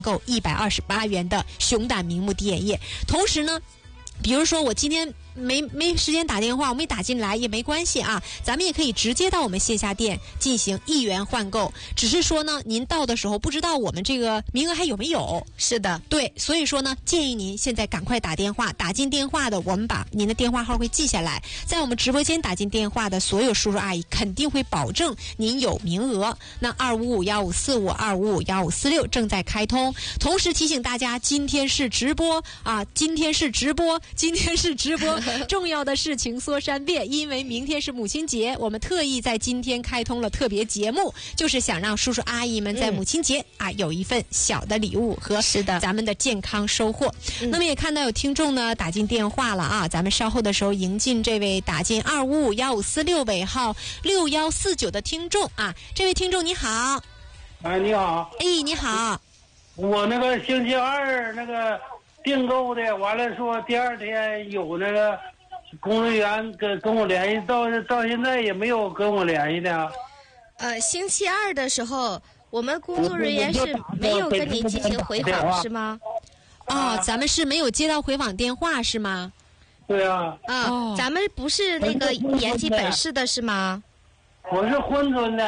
购128元的熊胆明目滴眼液。同时呢，比如说我今天没时间打电话，我没打进来也没关系啊，咱们也可以直接到我们线下店进行1元换购。只是说呢，您到的时候不知道我们这个名额还有没有。 是的， 对，所以说呢，建议您现在赶快打电话，打进电话的我们把您的电话号会记下来，在我们直播间打进电话的所有叔叔阿姨肯定会保证您有名额。那2551545，2551546正在开通。同时提醒大家，今天是直播啊，今天是直播。重要的事情说3遍，因为明天是母亲节，我们特意在今天开通了特别节目，就是想让叔叔阿姨们在母亲节有一份小的礼物和咱们的健康收获。那么也看到有听众呢打进电话了啊，咱们稍后的时候迎进这位打进2551546尾号6149的听众啊，这位听众你好。 你好。 你好。 我那个星期二那个订购的，完了说第2天有那个工作人员跟我联系，到现在也没有跟我联系的。 星期二的时候，我们工作人员是没有跟你进行回访是吗？ 咱们是没有接到回访电话是吗？ 对啊。 咱们不是那个延吉本市的是吗？ 我是珲春的。